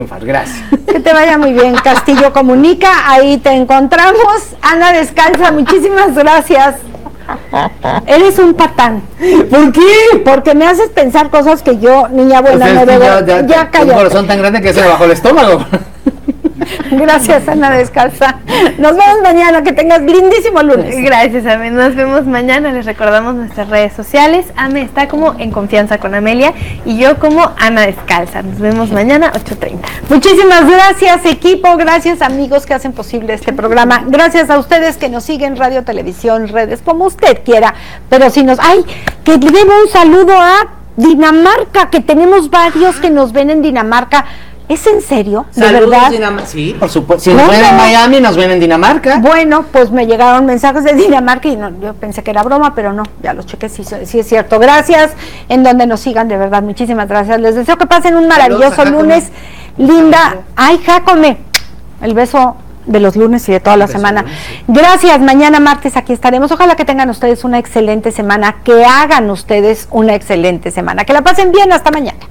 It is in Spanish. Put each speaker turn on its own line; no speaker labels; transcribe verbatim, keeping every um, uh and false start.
Gracias.
Que te vaya muy bien, Castillo Comunica, ahí te encontramos. Ana Descalza, muchísimas gracias. Eres un patán.
¿Por qué?
Porque me haces pensar cosas que yo, niña buena,
Pues
no debo.
ya, ya,
Ya
cállate. Un corazón tan grande que se le bajó el estómago.
Gracias, Ana Descalza. Nos vemos mañana, que tengas lindísimo lunes.
Gracias, Ame. Nos vemos mañana. Les recordamos nuestras redes sociales. Ame está como En Confianza con Amelia y yo como Ana Descalza. Nos vemos mañana, ocho treinta.
Muchísimas gracias, equipo. Gracias, amigos que hacen posible este programa. Gracias a ustedes que nos siguen, radio, televisión, redes, como usted quiera. Pero si nos... ¡Ay! Que le debo un saludo a Dinamarca, que tenemos varios que nos ven en Dinamarca. ¿Es en serio? ¿De
Saludos,
verdad?
Dinam- sí, por supuesto. Si nos ven en Miami, nos ven en Dinamarca.
Bueno, pues me llegaron mensajes de Dinamarca y no, yo pensé que era broma, pero no, ya los chequé, sí, sí es cierto. Gracias, en donde nos sigan, de verdad, muchísimas gracias. Les deseo que pasen un maravilloso
Saludos,
lunes. Linda, ay, Jácome, el beso de los lunes y de toda la semana. Gracias, mañana martes aquí estaremos. Ojalá que tengan ustedes una excelente semana, que hagan ustedes una excelente semana. Que la pasen bien, hasta mañana.